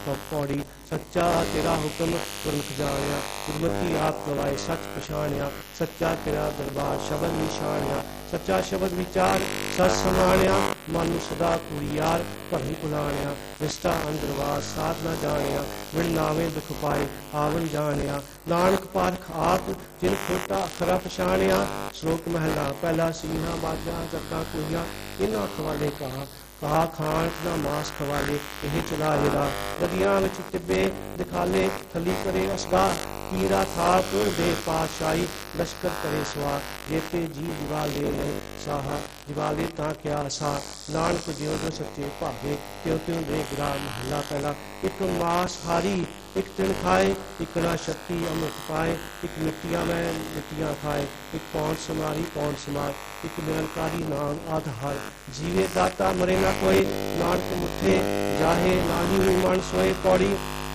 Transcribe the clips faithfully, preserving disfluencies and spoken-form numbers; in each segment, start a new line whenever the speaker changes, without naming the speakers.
पौड़ी सच्चा तेरा हुक्म गुरमुख जानिया गुरमति आप गवाए सच पछाणिया सच्चा तेरा दरबार शब्द निशानिया सच्चा शब्द विचार सच समाणिया मन सदा कुड़ियार भरी बुलाणिया निष्ठा अंदरवास साध न जानिया विण नावे दुख पाए आवन जानिया नानक पारख आप जिन खोटा अखरा पछाणिया श्लोक महला पहला सीना बाजा जगा कुड़िया इन्हां खवाले कहा कहा खान ना मास खवाले यह चला हिरा नदियां विच तिब्बे दिखाले थली करे असगा कीरा था पुर दे पातशाही लश्कर करे सवार जेते जी दिवाले ने साहा दिवाले ता क्या सा नानक जियो जो सच्चे भागे त्यों त्यों दे गिरा महला पहला एक मास हारी एक तिल खाए एक ना शक्ति अमृत पाए एक मिट्टियां में मिट्टियां खाए एक पौन समारी पौन समार एक निरंकारी नाम आधार जीवे दाता मरे ना कोई नानक मुठे जाहे नानी मन सोए पौड़ी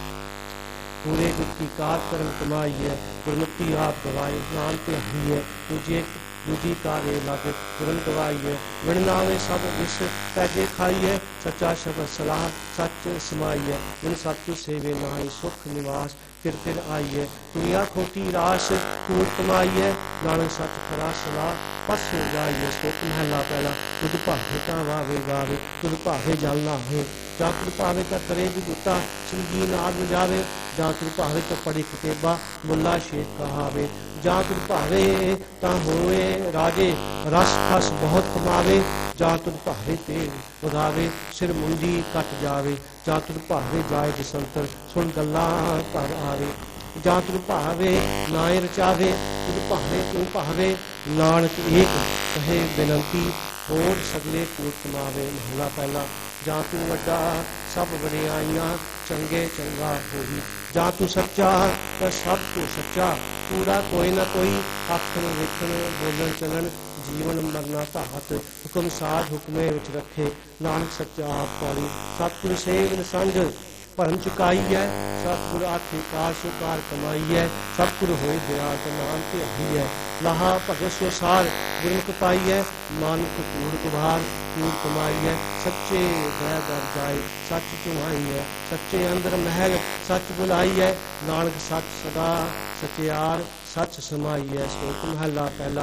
पूरे गुर की कार कर्म कमाई है गुरमुक्ति आप गवाए नाम ते ही है तुझे दूजी कारे लागे गुरन गवाई है विण नावे सब विष पैजे खाई है सच्चा शब्द सलाह सच समाई है विण सत्य सेवे नाई सुख निवास फिर फिर आई है दुनिया खोटी राश कूट कमाई है नानक सच खरा सलाह पस हो जाए है सुख महला पहला तुझ भावे ता वावे गावे तुझ भावे जल ना हो जा तुझ भावे ता करे भी गुत्ता संगी नाद जावे जा तुझ भावे ता पढ़े कितेबा मुल्ला शेख कहावे जा तुझ भावे ता होए राजे रस फस बहुत कमावे जा तुझ भावे ते उगावे सिर मुंडी कट जावे जा तुझ भावे जाए जसंतर सुन गल्ला कर आवे जा तुझ भावे नाए रचावे तुझ भावे तू भावे नानक एक कहे बिनती होर सगले कूट कमावे महला पहला जा तू वड्डा सब वडियाइयां चंगे चंगा होई जा तू सच्चा तो सब तू सच्चा पूरा कोई ना कोई आखन वेखन बोलन चलन जीवन मरना धात हुक्म साध हुक्मे विच रखे नानक सच्चा आप पौड़ी सतगुर सेवन संग भरम चुकाई है सतगुर आखे कार सुकार कमाई है सतगुर होए दयाल नाम ते ही है लाहा भगत सो सार गुरमुख पाई है नानक कूड़ कुभार कूड़ कमाई है सच्चे दया दर जाए सच चुमाई है सच्चे अंदर महल सच बुलाई है नानक सच सदा सत्यार सच समाई है श्लोक महला पहला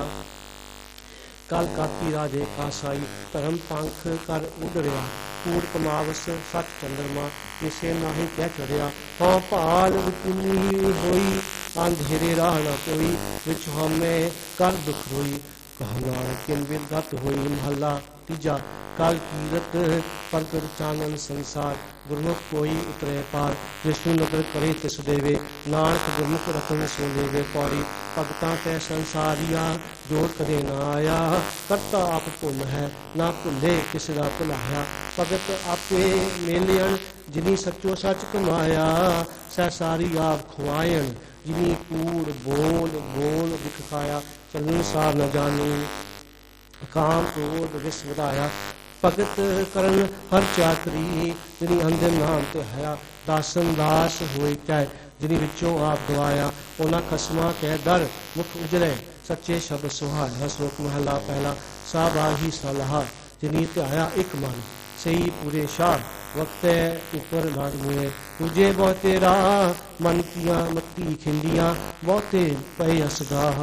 कल काती राजे कासाई धर्म पंख कर उडरिया कूड़ कमावस सच चंद्रमा किसे नाही कह चढ़िया हाँ भाल विपुली होई अंधेरे राह न कोई विच हमें कर दुख रोई कहना किन विदगत होई महला तीजा कल कीरत प्रगट चानन संसार गुरमुख कोई उतरे पार विष्णु नगर करे तिस देवे नानक गुरमुख रखन सो देवे पौड़ी भगतां ते संसारिया जोड़ कदे ना आया करता आप भुल है ना भुले किस दा भुलाया भगत आपे मेलियन जिनी सचो सच कमाया सह सारी आप खुआयन जिनी कूड़ बोल बोल दिखाया चलन सार न जानी काम क्रोध विस वधाया भगत करन हर चाकरी जिनी अंदर नाम ते हया दासन दास होए चाहे जिनी विचों आप गवाया उन्हां खसमां कै दर मुख उजड़े सच्चे शब्द सुहाया श्लोक महला पहला साबाही सलाह जिनी ध्याया एक मन सही पूरे शाह वक्ते ऊपर लड़ हुए तुझे बहुते राह मन किया मत्ती खिंडिया बहुते पे असगाह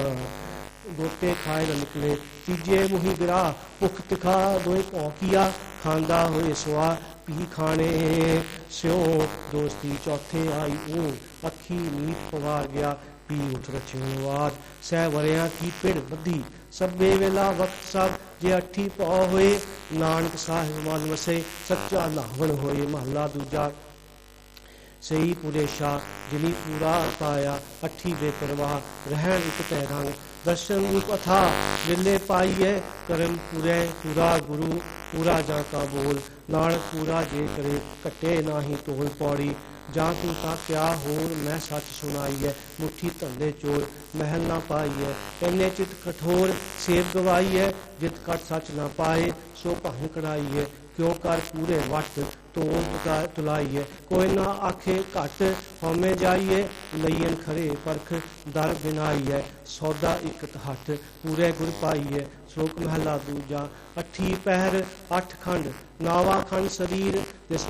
गोते खाए न निकले तीजे मुही गिरा भुख तिखा दोए भौ किया खांदा होए सुआ पी खाने स्यो दोस्ती चौथे आई ऊ अखी नीत पवार गया पी उठ रचवार सह वरिया की पिड़ बधी सब्बे वेला वक्त सब जे अठी पौ होए नानक साहिब मन वसे सच्चा लावण होए महला दूजा सही पूरे शाह जिनी पूरा पाया अठी बेपरवाह रहन एक तै रंग दर्शन रूप अथा विले पाइए करम पूरे पूरा गुरु पूरा जा का बोल नानक पूरा जे करे कटे नाही तोल पौड़ी जा तू ता क्या होर मैं सच सुनाई है मुट्ठी धंधे चोर महल ना पाई है इन्ने चित कठोर सेब गवाई है जित कट सच ना पाए सो भंग कढ़ाई है क्यों कर पूरे वट तोल तुलाई है कोई ना आखे घट हमें जाइए लईन खरे परख दर बिनाई है सौदा एक हट पूरे गुर पाई है श्लोक महला दूजा अठी पहर अठ खंड नावा खंड शरीर